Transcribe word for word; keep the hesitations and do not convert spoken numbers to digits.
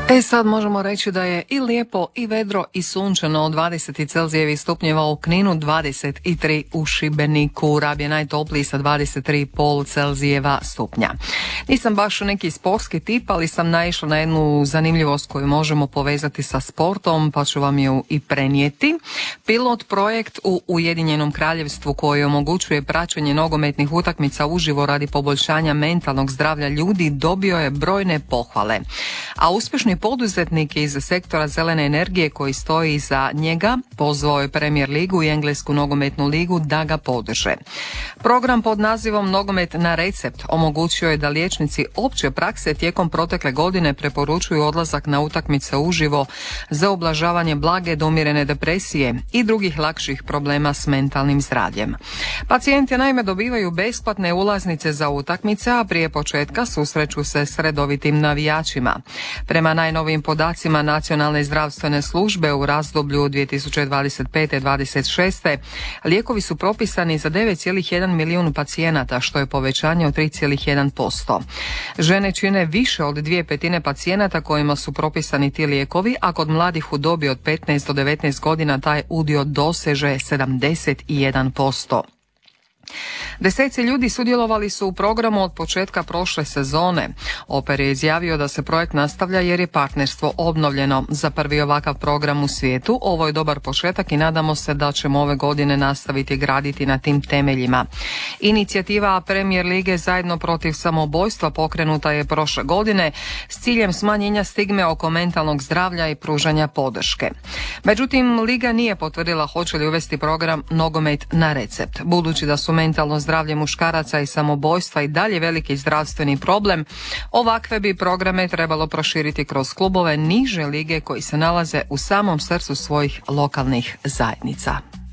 E sad možemo reći da je i lijepo i vedro i sunčano, dvadeset celzijevih stupnjeva u Kninu, dvadeset tri u Šibeniku, Rab je najtopliji sa dvadeset tri zarez pet celzijeva stupnja. Nisam baš neki sportski tip, ali sam naišla na jednu zanimljivost koju možemo povezati sa sportom, pa ću vam ju i prenijeti. Pilot projekt u Ujedinjenom Kraljevstvu koji omogućuje praćenje nogometnih utakmica uživo radi poboljšanja mentalnog zdravlja ljudi dobio je brojne pohvale. A uspješni poduzetnik iz sektora zelene energije koji stoji iza njega pozvao je Premier ligu i Englesku nogometnu ligu da ga podrže. Program pod nazivom Nogomet na recept omogućio je da liječnici opće prakse tijekom protekle godine preporučuju odlazak na utakmice uživo za ublažavanje blage do umjerene depresije i drugih lakših problema s mentalnim zdravljem. Pacijenti naime dobivaju besplatne ulaznice za utakmice, a prije početka susreću se s redovitim navijačima. Prema najnovijim podacima Nacionalne zdravstvene službe u razdoblju dvije tisuće dvadeset pete do dvadeset šeste lijekovi su propisani za devet zarez jedan milijun pacijenata, što je povećanje od tri zarez jedan posto. Žene čine više od dvije petine pacijenata kojima su propisani ti lijekovi, a kod mladih u dobi od petnaest do devetnaest godina taj udio doseže sedamdeset jedan posto. Deseci ljudi sudjelovali su u programu od početka prošle sezone. Oper je izjavio da se projekt nastavlja jer je partnerstvo obnovljeno. Za prvi ovakav program u svijetu ovo je dobar početak i nadamo se da ćemo ove godine nastaviti graditi na tim temeljima. Inicijativa Premier lige Zajedno protiv samoubojstva pokrenuta je prošle godine s ciljem smanjenja stigme oko mentalnog zdravlja i pružanja podrške. Međutim, liga nije potvrdila hoće li uvesti program Nogomet na recept. Budući da su mentalno zdravlje muškaraca i samoubojstva i dalje veliki zdravstveni problem, ovakve bi programe trebalo proširiti kroz klubove niže lige koji se nalaze u samom srcu svojih lokalnih zajednica.